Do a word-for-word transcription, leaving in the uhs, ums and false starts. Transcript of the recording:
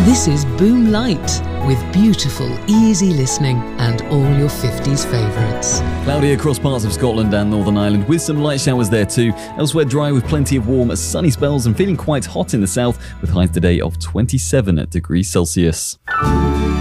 This is Boom Light, with beautiful, easy listening and all your fifties favourites. Cloudy across parts of Scotland and Northern Ireland, with some light showers there too. Elsewhere dry with plenty of warm, sunny spells and feeling quite hot in the south, with highs today of twenty-seven degrees Celsius.